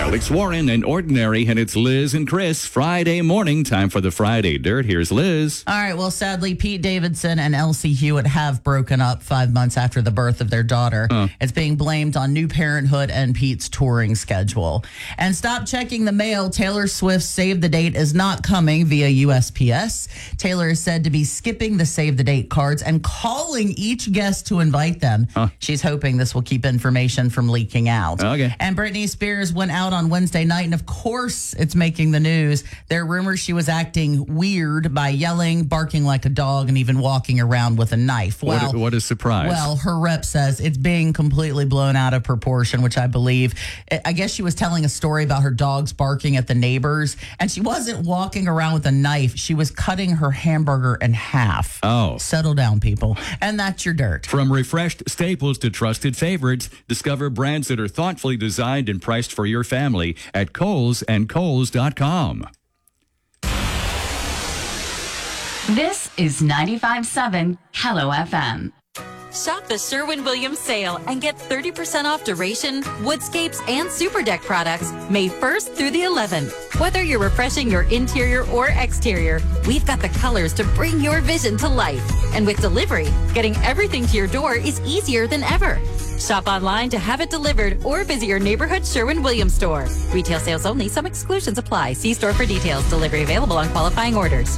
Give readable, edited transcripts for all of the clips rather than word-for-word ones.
Alex Warren and Ordinary, and it's Liz and Chris. Friday morning, time for the Friday Dirt. Here's Liz. All right, well, sadly, Pete Davidson and Elsie Hewitt have broken up 5 months after the birth of their daughter. It's being blamed on new parenthood and Pete's touring schedule. And stop checking the mail. Taylor Swift's Save the Date is not coming via USPS. Taylor is said to be skipping the Save the Date cards and calling each guest to invite them. She's hoping this will keep information from leaking out. Okay. And Britney Spears went out on Wednesday night, and of course it's making the news. There are rumors she was acting weird by yelling, barking like a dog, and even walking around with a knife. Well, what a surprise. Well, her rep says it's being completely blown out of proportion, which I believe. I guess she was telling a story about her dogs barking at the neighbors, and she wasn't walking around with a knife. She was cutting her hamburger in half. Oh. Settle down, people. And that's your dirt. From refreshed staples to trusted favorites, discover brands that are thoughtfully designed and priced for your family at Kohl's and Kohl's.com. This is 95.7 Hello FM. Shop the Sherwin-Williams sale and get 30% off Duration, Woodscapes, and Super Deck products May 1st through the 11th. Whether you're refreshing your interior or exterior, we've got the colors to bring your vision to life. And with delivery, getting everything to your door is easier than ever. Shop online to have it delivered or visit your neighborhood Sherwin-Williams store. Retail sales only. Some exclusions apply. See store for details. Delivery available on qualifying orders.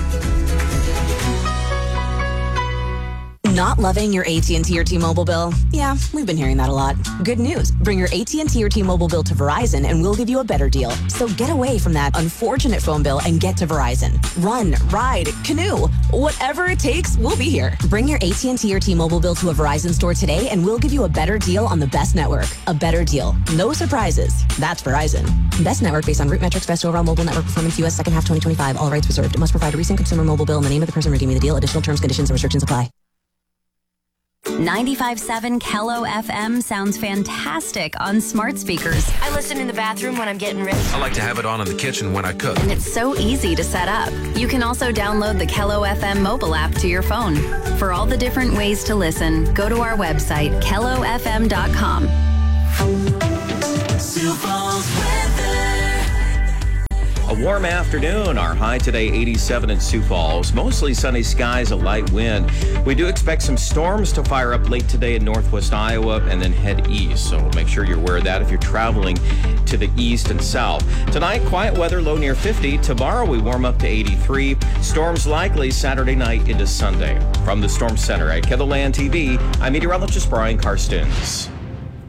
Not loving your AT&T or T-Mobile bill? Yeah, we've been hearing that a lot. Good news. Bring your AT&T or T-Mobile bill to Verizon and we'll give you a better deal. So get away from that unfortunate phone bill and get to Verizon. Run, ride, canoe. Whatever it takes, we'll be here. Bring your AT&T or T-Mobile bill to a Verizon store today and we'll give you a better deal on the best network. A better deal. No surprises. That's Verizon. Best network based on root metrics, best overall mobile network performance, U.S. second half 2025. All rights reserved. It must provide a recent consumer mobile bill in the name of the person redeeming the deal. Additional terms, conditions, and restrictions apply. 95.7 Hello FM sounds fantastic on smart speakers. I listen in the bathroom when I'm getting ready. I like to have it on in the kitchen when I cook. And it's so easy to set up. You can also download the Hello FM mobile app to your phone. For all the different ways to listen, go to our website, KELOFM.com. Sioux Falls weather. A warm afternoon. Our high today, 87 in Sioux Falls. Mostly sunny skies, a light wind. We do expect some storms to fire up late today in northwest Iowa and then head east. So make sure you're aware of that if you're traveling to the east and south. Tonight, quiet weather, low near 50. Tomorrow, we warm up to 83. Storms likely Saturday night into Sunday. From the Storm Center at KELOLAND TV, I'm meteorologist Brian Karstens.